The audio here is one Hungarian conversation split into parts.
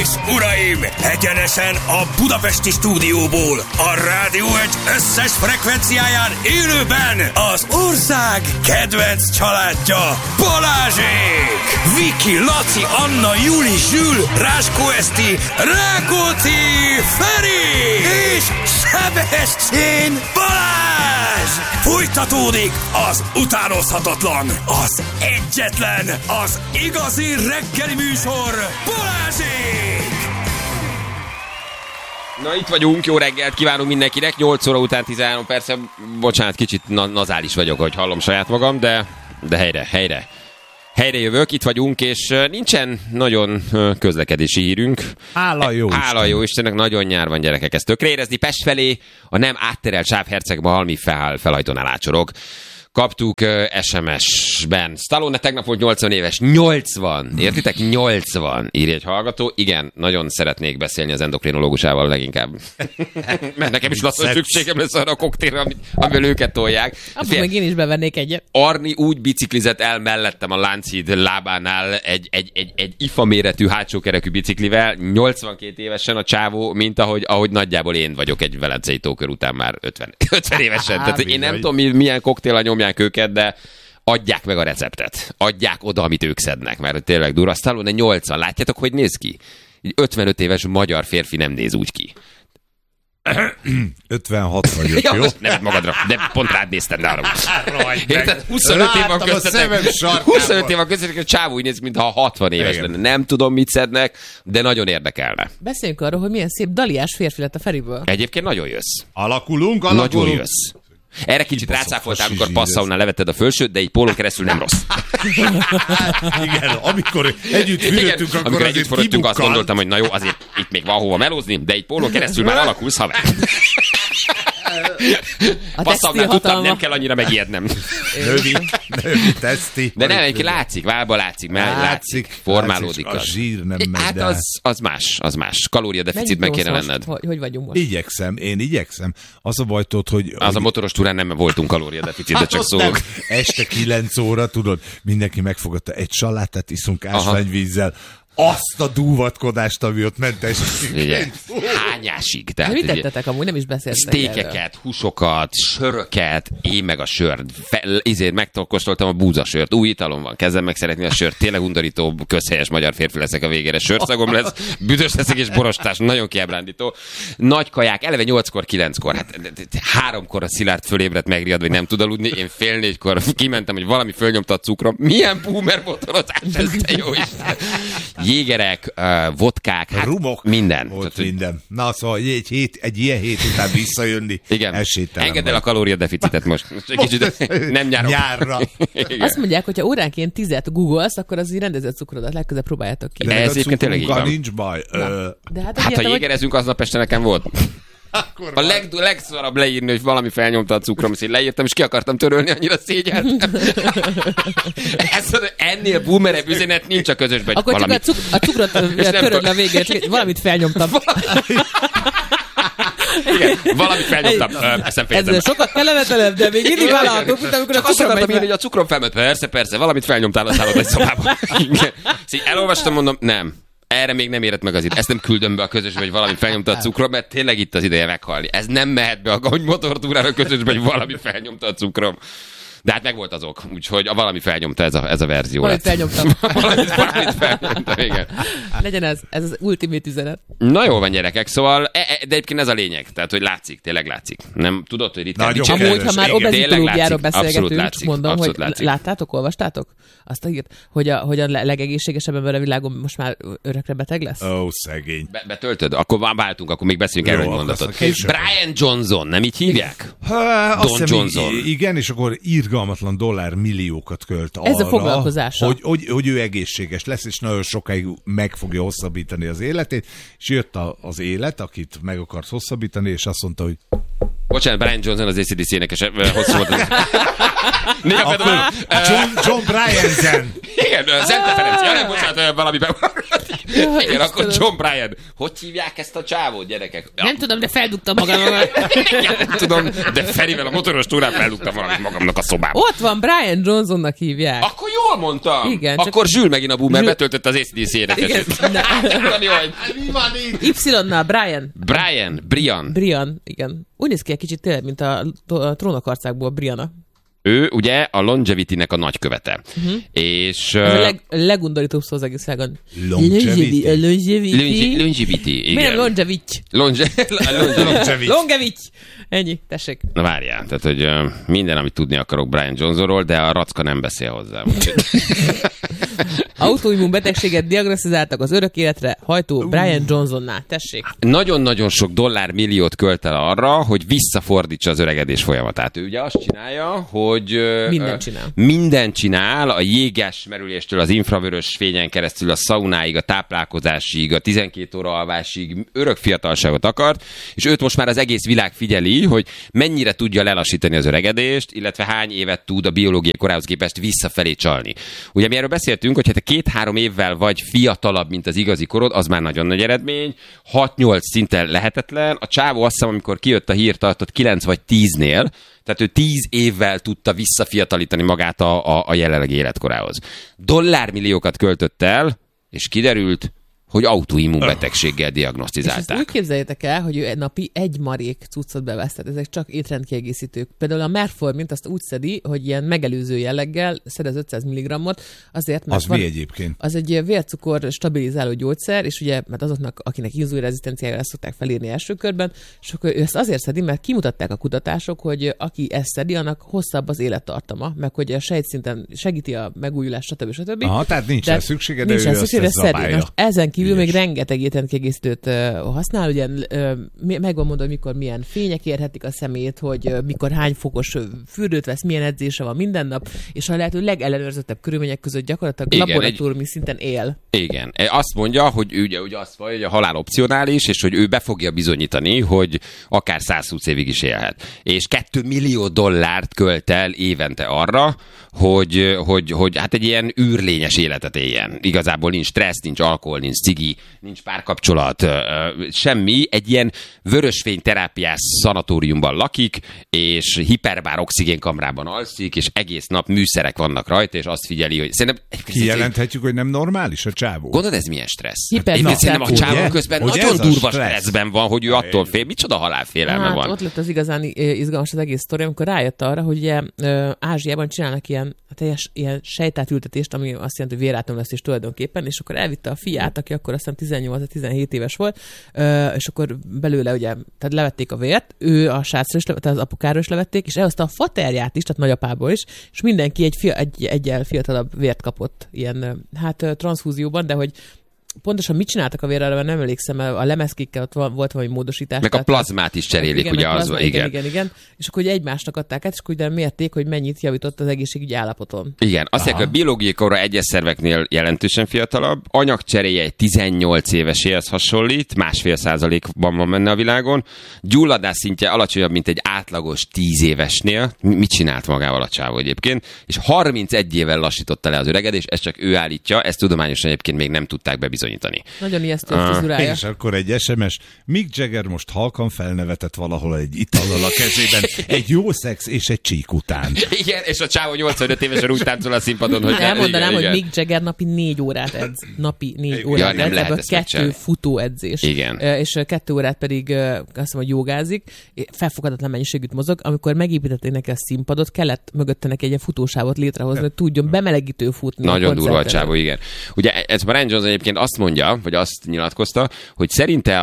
és uraim, egyenesen a budapesti stúdióból, a Rádió Egy összes frekvenciáján élőben az ország kedvenc családja, Balázsék! Viki, Laci, Anna, Juli, Zsül, Ráskó Eszti, Rákóczi, Feri és Sebestyén Balázs! Folytatódik az utánozhatatlan, az egyetlen, az igazi reggeli műsor, Balázsék! Na itt vagyunk, jó reggelt kívánunk mindenkinek, 8 óra után 13 persze, bocsánat, kicsit nazális vagyok, hogy hallom saját magam, de helyre jövök, itt vagyunk, és nincsen nagyon közlekedési hírünk. Hála jó Istennek, nagyon nyár van, gyerekek, ezt tökre érezni. Pest felé a nem átterelt Sávhercegmalmi felhajtónál ácsorog. Kaptuk SMS-ben. Stallone tegnap volt 80 éves. 80! Értitek? 80! Írja egy hallgató. Igen, nagyon szeretnék beszélni az endokrinológusával leginkább. Mert nekem is lassan szükségem lesz arra a koktélra, amivel őket tolják. Akkor meg én is bevennék egyet. Arni úgy biciklizett el mellettem a Lánchíd lábánál egy ifa méretű hátsókerekű biciklivel, 82 évesen a csávó, mint ahogy nagyjából én vagyok egy velencei tókör után már 50 évesen. Tehát én nem tudom, milyen koktéllal nyomják őket, de adják meg a receptet. Adják oda, amit ők szednek, mert tényleg durva. Stallone 80, látjátok, hogy néz ki? Egy 55 éves magyar férfi nem néz úgy ki. 56 vagyok, jó? jó? Nem magadra, de pont rád néztem, de arra. Érted? 25 év van köztetek, hogy a csávó úgy néz, mintha 60 éves lenne. Nem tudom, mit szednek, de nagyon érdekelne. Beszéljünk arról, hogy milyen szép daliás férfi lett a Feriből. Egyébként nagyon jössz. Alakulunk. Nagyon jössz. Erre kicsit rácáfoltál, amikor passzaunál levetted a fölsőt, de így pólón keresztül nem rossz. Igen, amikor együtt fürödtünk, akkor amikor együtt fürödtünk, azt gondoltam, hogy na jó, azért itt még van hova melózni, de így pólón keresztül már alakulsz, haver. Passzaunál tudtam, nem kell annyira megijednem. Növi, teszti. De nem, egyébként látszik, válba látszik, formálódik. A zsír nem megy. Hát az más. Kalóriadeficitben kéne lenned. Hogy vagyunk most? Én igyekszem. Az a baj, hogy... Az a motoros túrán nem voltunk kalóriadeficitben, csak szólok. Este 9 óra, tudod, mindenki megfogadta egy salátát, iszunk ásványvízzel. Azt a dúvatkodást, ami ott ment hányásig. Tehát, mit tettetek amúgy? Nem is beszéltek sztékeket, húsokat, söröket, én meg a sört. Megkóstoltam a búzasört. Új italom van, kezdem meg szeretni a sört. Tényleg undorító, közhelyes magyar férfi leszek a végére. Sörszagom lesz, büdös leszek és borostás. Nagyon kiábrándító. Nagy kaják, eleve 8-kor, 9-kor. Hát 3-kor a Szilárd fölébredt megriad, vagy nem tud aludni. Én fél 4-kor kimentem, hogy valami fölnyomta a cukrom. Milyen boomer motorozás ez, te jó Isten! Jégerek, vodkák, hát rumok, minden. Volt minden. Na, szóval egy ilyen hét után visszajönni. Igen. Engedd el a kalóriadeficitet most. Kicsit nem nyárra. Azt mondják, hogy ha óránként 10-et googolsz, akkor az így rendezett cukrodat legközelebb próbáljátok ki. De ez egyébként tényleg így van. Nincs baj. De hát ha jégerezünk, aznap este nekem volt. A legszarabb leírni, hogy valami felnyomta a cukrom, és én leírtam, és ki akartam törölni, annyira szégyeltem. Ennél boomerebb üzenet nincs a közösben. Akkor valami... csak a cukrot törölni a végén, csak valamit felnyomtam. Igen, valamit felnyomtam. Ez sokat kellemetlenebb, de még mindig vállalhatunk, amikor csak a cukrom megy. Hogy a cukrom felment. Persze, valamit felnyomtál a szállodai szobában. Elolvastam, mondom, nem. Erre még nem érett meg az idő. Ezt nem küldöm be a közösbe, hogy valami felnyomta a cukrom, mert tényleg itt az ideje meghalni. Ez nem mehet be, hogy motortúrára a közösbe, hogy valami felnyomta a cukrom. De hát meg volt az ok, úgyhogy valami felnyomta ez a verzió. Valamit felnyomtam. valamit felnyomtam, igen. Legyen ez az ultimate üzenet. Na jó van, gyerekek, szóval, de egyébként ez a lényeg, tehát, hogy tényleg látszik. Nem tudod, hogy ritkán dicsér. Amúgy, ha már obezitológiáról beszélgetünk, mondom, hogy látszik. Láttátok, olvastátok? Azt a hírt, hogy a legegészségesebb ember a világon most már örökre beteg lesz? Ó, szegény. Betöltöd? Akkor váltunk, akkor még beszéljünk erről, hogy mondatot. Brian Johnson, nem így hívják? Don Johnson. Igen, és akkor irgalmatlan dollármilliókat költ arra, ez a foglalkozása. Hogy ő egészséges lesz, és nagyon sokáig meg fogja hosszabbítani az életét, és jött az élet, akit meg akart hosszabbítani, és azt mondta, hogy Bocsánat, Brian Johnson az AC/DC énekes, hosszú volt az. John Bryan. Igen, Zente Ferenc. Ja, nem, bocsánat, valamiben. Igen, akkor John Bryan. Hogy hívják ezt a csávót, gyerekek? Ja. Nem tudom, de feldugtam magam. Nem tudom, de Ferivel a motoros túrán feldugtam magamnak a szobába. Ott van, Brian Johnsonnak hívják. Akkor jól mondtam. Igen, akkor Zsül megint a boomer betöltött az AC/DC énekesét. Y-nal, Brian. Brian, igen. Úgy néz ki egy kicsit tényleg, mint a Trónok-harcákból Brianna. Ő ugye a Longevity-nek a nagykövete. És... Ez a legundorítóbb szó az egész világon. Longevity. Longevity, igen. Miért Longevity? Longevity. Ennyi, tessék. Na várjál, tehát, hogy minden, amit tudni akarok Brian Johnsonról, de a Racka nem beszél hozzá. Autoimmun betegséget diagnosztizáltak az örök életre hajtó Brian Johnsonnál. Tessék. Nagyon-nagyon sok dollármilliót költ el arra, hogy visszafordítsa az öregedés folyamatát. Ő ugye azt csinálja, hogy mindent csinál, a jéges merüléstől az infravörös fényen keresztül a szaunáig, a táplálkozásig, a 12 óra alvásig örök fiatalságot akart, és őt most már az egész világ figyeli, hogy mennyire tudja lelassítani az öregedést, illetve hány évet tud a biológiai korához képest visszafelé csalni. Ugye mi erről beszéltünk, hogy hát 2-3 évvel vagy fiatalabb, mint az igazi korod, az már nagyon nagy eredmény, 6-8 szinten lehetetlen. A csávó azt hiszem, amikor kijött a hír, tartott 9 vagy 10-nél, tehát ő 10 évvel tudta visszafiatalítani magát a jelenlegi életkorához. Dollármilliókat költött el, és kiderült, hogy autoimmunbetegséggel diagnosztizálták. És úgy képzeljétek el, hogy ő napi egy marék cuccot bevesztett. Ezek csak étrendkiegészítők. Például a Merformint azt úgy szedi, hogy ilyen megelőző jelleggel szed az 500 mg-ot, azért, mert az mi egyébként? Az egy vércukor stabilizáló gyógyszer, és ugye, mert azoknak, akinek inzulinrezisztenciája ezt szokták felírni első körben, és akkor ő ezt azért szedi, mert kimutatták a kutatások, hogy aki ezt szedi, annak hosszabb az élettartama, meg hogy a sejtszinten segíti a megújulást, stb. Aha, tehát nincs rá szüksége, de ő ezt zabálja. Ezen kívül még rengeteg étrendkiegészítőt használ, ugye megvan mondva, hogy mikor milyen fények érhetik a szemét, hogy mikor hány fokos fürdőt vesz, milyen edzése van minden nap, és a lehető legellenőrzöttebb körülmények között gyakorlatilag laboratóriumi szinten él. Igen. Azt mondja, hogy ugye azt mondja, hogy a halál opcionális, és hogy ő be fogja bizonyítani, hogy akár 120 évig is élhet. És $2 millió költ el évente arra, hogy hát egy ilyen űrlényes életet éljen. Igazából nincs stressz, nincs alkohol, nincs cigi, nincs párkapcsolat, semmi. Egy ilyen vörösfényterápiás szanatóriumban lakik, és hiperbár oxigénkamrában alszik, és egész nap műszerek vannak rajta, és azt figyeli, hogy szerintem... Kijelenthetjük, hogy nem normális a csávó. Gondolod, ez milyen stressz? Szerintem a csávó közben nagyon durva stresszben van, hogy ő attól fél. Micsoda halálfélelme van. Ott lett az igazán izgalmas az egész sztori, amikor rájött arra, hogy ugye Ázsiában csinálnak ilyen sejtátültetést, ami azt jelenti, hogy vérátomlasztás tulajdonképpen, és akkor elvitte a fiát, aki akkor azt hiszem 18-17 éves volt, és akkor belőle ugye, tehát levették a vért, ő a srácról is, tehát az apukáról is levették, és elhozta a faterját is, tehát nagyapából is, és mindenki egyel fiatalabb vért kapott ilyen, transzfúzióban, de hogy pontosan mit csináltak a vérrel, nem emlékszem, a lemezkékkel ott volt valami módosítás. Meg a plazmát is cserélik, ugye az van. Igen. És akkor ugye egymásnak adták át, és akkor ugye mérték, hogy mennyit javított az egészségügyi állapoton. Igen, azt mondják, a biológiai korra egyes szerveknél jelentősen fiatalabb, anyagcseréje egy 18 éveséhez hasonlít, 1,5%-ban van benne a világon, gyulladás szintje alacsonyabb, mint egy átlagos 10 évesnél. Mit csinált magával a csávó egyébként? És 31 évvel lassította le az öregedést, ezt csak ő állítja, ezt tudományosan egyébként még nem tudták bebizonyítani. Nagyon ijesztő a frizurája. És akkor egy SMS, Mick Jagger most halkan felnevetett valahol egy itallal a kezében, egy jó szex és egy csík után. Igen, és a csávó 85 évesen úgy táncol a színpadon, hogy... Elmondanám, hogy Mick Jagger napi 4 órát edz. Napi 4 órát edz, ebből 2 futóedzés. Igen. És 2 órát pedig azt hiszem, hogy jogázik, felfoghatatlan mennyiségűt mozog. Amikor megépítették neki a színpadot, kellett mögötte neki egy ilyen futósávot létrehozni, hogy tudjon bemelegítő futni. Nagyon durva a csávó, igen. Ugye ez Brian Johnson egyébként azt mondja, vagy azt nyilatkozta, hogy szerinte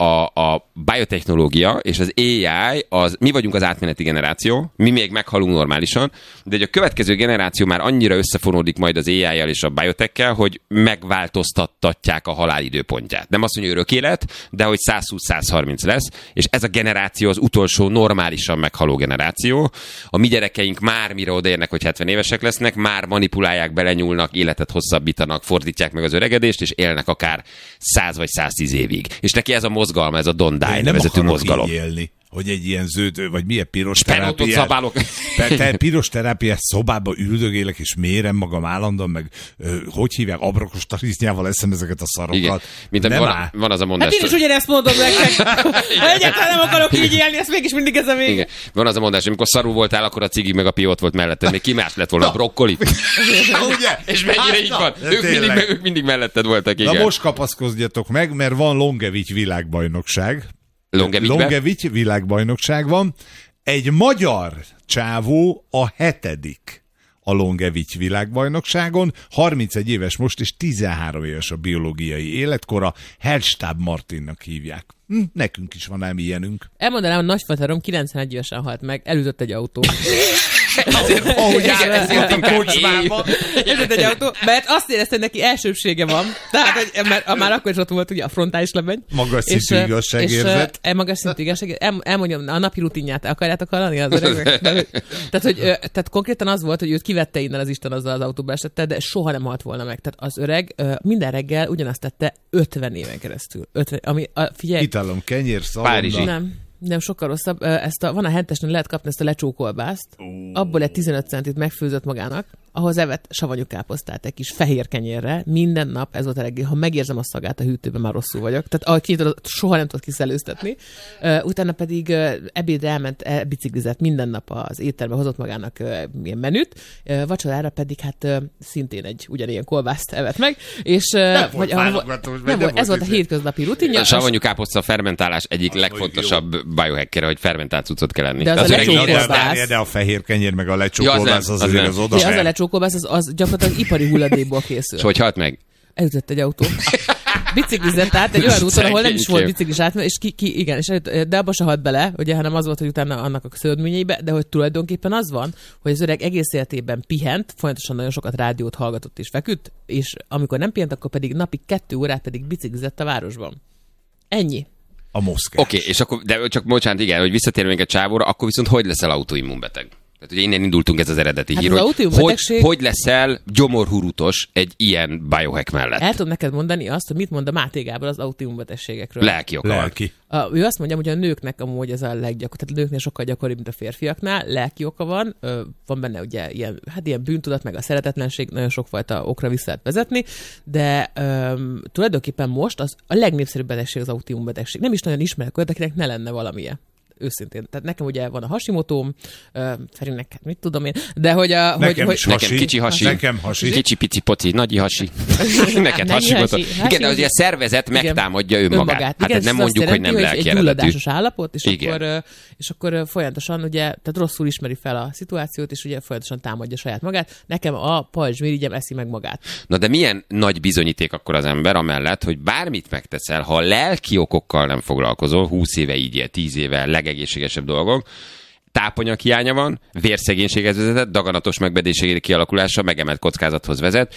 a biotechnológia és az AI, mi vagyunk az átmeneti generáció, mi még meghalunk normálisan, de hogy a következő generáció már annyira összefonódik majd az AI-jal és a biotech-kel, hogy megváltoztatják a halálidőpontját. Nem azt mondja, örök élet, de hogy 120-130 lesz, és ez a generáció az utolsó normálisan meghaló generáció. A mi gyerekeink már mire odaérnek, hogy 70 évesek lesznek, már manipulálják, belenyúlnak, életet hosszabbítanak, fordítják meg az öregedést, és élnek akár 100 vagy 110 évig. És neki ez a mozgalma, ez a Don't Die nevezetű mozgalom. hogy egy ilyen zöld, vagy milyen piros Spenótot terápiás... zabálok. Te piros terápiás szobába üldögélek, és mérem magam állandóan, meg hogy hívják, abrakos tariznyával eszem ezeket a szarokat. Igen. Mint van az a mondás. Hát én is ugyanezt mondom nektek. Egyáltalán nem akarok így élni, ezt mégis mindig ez a vége. Igen. Van az a mondás, amikor szarul voltál, akkor a cigi meg a piót volt melletted. Még ki más lett volna, a brokkoli? Ugye? És mennyire így van? Ők mindig melletted voltak, igen. Na most kapaszkodjatok meg, mert van Longevics világbajnokság. Longevics világbajnokság van. Egy magyar csávó a 7. a Longevics világbajnokságon, 31 éves most, és 13 éves a biológiai életkora, Hellstab Martinnak hívják. Nekünk is van ám ilyenünk. Elmondanám, a nagyfaterom 91 évesen halt meg, elütött egy autó. Azért, ahogy a kocsmába. Elütött egy autó, mert azt érezte, hogy neki elsőbsége van. Tehát, hogy, mert már akkor is ott volt ugye a frontális lebeny. Magas szintű igazságérzet. Magas szintű igazságérzet. Elmondjam, a napi rutinját akarjátok hallani az öregnek? Tehát konkrétan az volt, hogy őt kivette innen az Isten, azzal az autóba esette, de soha nem halt volna meg. Tehát az öreg minden reggel ugyanazt tette 50 éven keresztül. 50, ami, figyelj, Italom, kenyér, szalonna. Párizsi. Nem, sokkal rosszabb. Van a hentesnél, lehet kapni ezt a lecsókolbászt. Abból egy 15 centit megfőzött magának, ahhoz evett savanyú káposztát egy kis fehér kenyérre. Minden nap ez volt a reggel. Ha megérzem a szagát a hűtőben, már rosszul vagyok. Tehát ahogy kinyitod, soha nem tudod kiszelőztetni. Utána pedig ebédre elment, biciklizett minden nap az étterbe, hozott magának ilyen menüt. Vacsorára pedig hát szintén egy ugyanilyen kolbászt evett meg. És nem volt, ez volt a hétköznapi rutinja. A savanyú káposzta fermentálás egyik legfontosabb biohacker, hogy fermentált cuccot kell lenni. De az a lecsókolbász. De a fehér kenyér meg a lecsókolbász azért az oda. Az a lecsókolbász, az gyakorlatilag ipari hulladékból készül. És hogy halt meg? Elütött egy autó. Biciklizett át egy olyan úton, ahol nem is volt biciklis átmenet, és igen, és de abba se halt bele, ugye, hanem az volt, hogy utána annak a szöldményeibe, de hogy tulajdonképpen az van, hogy az öreg egész életében pihent, folyamatosan nagyon sokat rádiót hallgatott és feküdt, és amikor nem pihent, akkor pedig napi 2 órát pedig biciklizett a városban. Ennyi. A Moszkva. Oké, és akkor, de csak bocsánat, igen, hogy visszatérünk egy csávóra, akkor viszont hogy leszel autoimmunbeteg? Tehát ugye innen indultunk, ez az eredeti hír, hogy leszel gyomorhurutos egy ilyen biohack mellett. El tudom neked mondani azt, hogy mit mond a Máté Gábor az autoimmunbetegségekről. Lelki oka. Lelki. Ő azt mondja, hogy a nőknek amúgy ez a leggyakoribb, tehát a nőknél sokkal gyakoribb, mint a férfiaknál, lelki oka van, van benne ugye ilyen bűntudat, meg a szeretetlenség, nagyon sokfajta okra vissza lehet vezetni, de tulajdonképpen most az a legnépszerűbb betegség az autoimmunbetegség. Nem is nagyon ismerek olyat, akinek ne lenne valamilyen. Őszintén. Tehát nekem ugye van a Hashimotóm, Ferinek, hát mit tudom én, de hogy nekem kicsi hasi. Nekem hasi. Kicsi pici poci, nagyi hasi. Neked Hashimoto. Igen, de azért a szervezet megtámadja önmagát. Hát igen, nem mondjuk, hogy nem lelki egy eredetű. gyulladásos állapot, és akkor folyamatosan ugye, tehát rosszul ismeri fel a szituációt, és ugye folyamatosan támadja saját magát. Nekem a pajzsmirigyem eszi meg magát. Na de milyen nagy bizonyíték akkor az ember amellett, hogy bármit megteszel, ha a lelki okokkal nem foglalkozol, 20 éve így él, 10 éve, legegészségesebb dolgok, tápanyag hiánya van, vérszegénységhez vezetett, daganatos megbedéségére kialakulása megemelt kockázathoz vezet,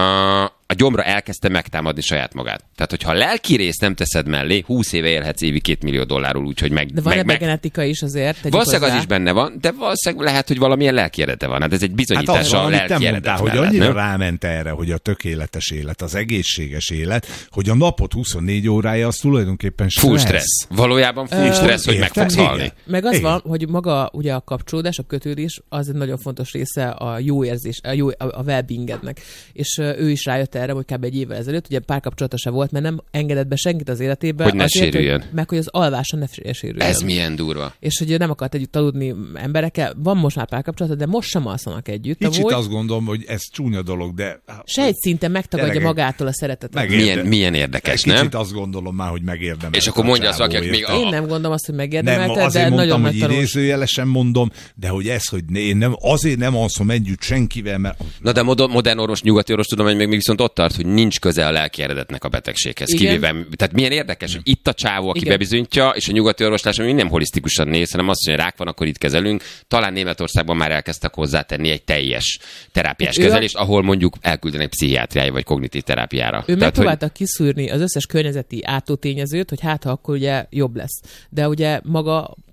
a gyomra elkezdte megtámadni saját magát. Tehát, hogyha a lelki részt nem teszed mellé, 20 éve élhetsz évi $2 millió úgyhogy De van ebben genetika is azért? Valószínűleg az is benne van, de valószínűleg lehet, hogy valamilyen lelki eredete van. Hát ez egy bizonyítása a lelki eredet hogy annyira ráment erre, hogy a tökéletes élet, az egészséges élet, hogy a napot 24 órája az tulajdonképpen stressz. Full stressz. Valójában full stressz, hogy meg fogsz halni. Meg az van, hogy maga ugye a kapcsolódás, a kötődés, az egy nagyon fontos része a jó érzés, a well-beingednek. És ő is rájött erre, hogy kb. Egy évvel ezelőtt, ugye párkapcsolata se volt, mert nem engedett be senkit az életébe. Hogy ne sérüljön. Meg hogy az alvása ne sérüljön. Ez milyen durva. És hogy nem akart együtt aludni emberekkel. Van most már párkapcsolata, de most sem alszanak együtt. Kicsit azt gondolom, hogy ez csúnya dolog, de... Sejtszinten megtagadja magától a szeretetet. Milyen érdekes, nem? Kicsit azt gondolom már, hogy megérdemelte. És akkor mondja azt, akinek még Én nem gondolom azt, hogy megérdemelte, de nagyon hogy idézőjelesen mondom, de hogy ez, hogy én nem, azért nem alszom együtt senkivel, mert... Na de modern orvos, nyugati orvos tudomány még viszont ott tart, hogy nincs köze a lelki eredetnek a betegséghez. Kivéve, tehát milyen érdekes, hogy itt a csávó, aki bebizonyítja, és a nyugati orvoslás, ami nem holisztikusan néz, hanem azt mondja, hogy rák van, akkor itt kezelünk. Talán Németországban már elkezdtek hozzátenni egy teljes terápiás kezelést, ahol mondjuk elküldenek pszichiátriája vagy kognitív terápiára. Ő megpróbálta kiszűrni az összes környezeti átótényezőt, hogy hát ha akkor ugye jobb lesz. De ugye maga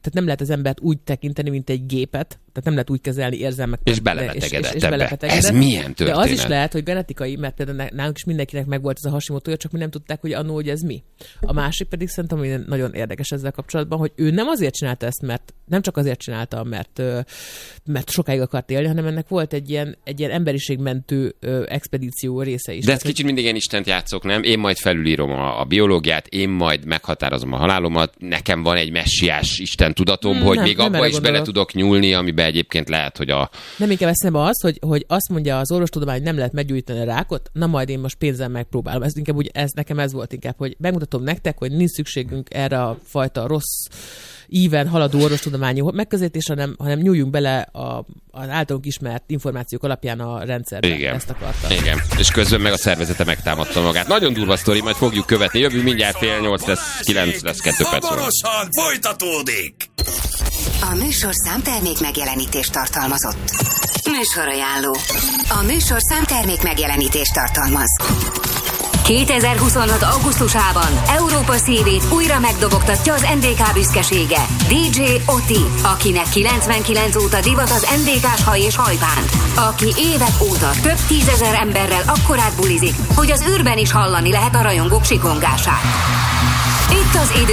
tehát nem lehet az embert úgy tekinteni, mint egy gépet, tehát nem lehet úgy kezelni érzelmekkel. És belebetegedett ebbe. Ez milyen történet? De az is lehet, hogy genetikai, mert például nálunk is mindenkinek megvolt ez a Hashimotoja, csak mi nem tudták, hogy annó, hogy ez mi. A másik pedig szerintem, hogy nagyon érdekes ezzel kapcsolatban, hogy ő nem azért csinálta ezt, mert nem csak azért csinálta, mert sokáig akart élni, hanem ennek volt egy ilyen emberiségmentő expedíció része is. De ez kicsit mindig ilyen Istent játszok, nem? Én majd felülírom a biológiát, én majd meghatározom a halálomat, nekem van egy messiás Isten tudatom, hogy még abba is bele tudok nyúlni, amiben egyébként lehet, hogy Nem, inkább eszembe az, hogy azt mondja az orvostudomány, hogy nem lehet meggyógyítani a rákot, na majd én most pénzzel megpróbálom. Ez inkább nekem ez volt inkább, hogy megmutatom nektek, hogy nincs szükségünk erre a fajta rossz íven haladó orvostudományi megközelítésre, hanem nyúljunk bele az általunk ismert információk alapján a rendszerbe. Igen. Ezt akarta. Igen. És közben meg a szervezete megtámadta magát. Nagyon durva sztori, majd fogjuk követni. Jövünk mindjárt 8:30 lesz, 9 lesz, 2 perc. Hamarosan folytatódik! A műsor számtermék megjelenítést tartalmazott. Műsorajánló. A műsor számtermék megjelenítést tartalmaz. 2026. augusztusában Európa szívét újra megdobogtatja az NDK büszkesége, DJ Oti, akinek 99 óta divat az NDK-s haj és hajbánd, aki évek óta több 10 000 emberrel akkorát bulizik, hogy az űrben is hallani lehet a rajongók sikongását. Itt az idő,